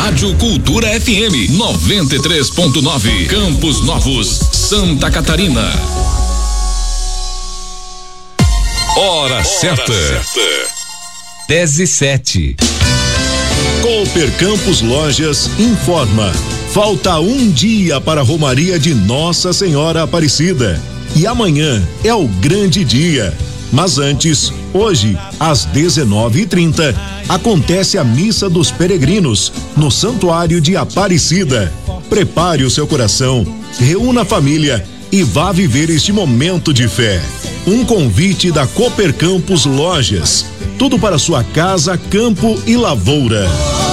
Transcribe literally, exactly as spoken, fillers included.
Rádio Cultura F M noventa e três ponto nove, Campos Novos, Santa Catarina. Hora, Hora certa. certa. dez e sete. Cooper Campos Lojas informa. Falta um dia para a Romaria de Nossa Senhora Aparecida. E amanhã é o grande dia. Mas antes, hoje, às dezenove e trinta, acontece a Missa dos Peregrinos, no Santuário de Aparecida. Prepare o seu coração, reúna a família e vá viver este momento de fé. Um convite da Cooper Campos Lojas. Tudo para sua casa, campo e lavoura.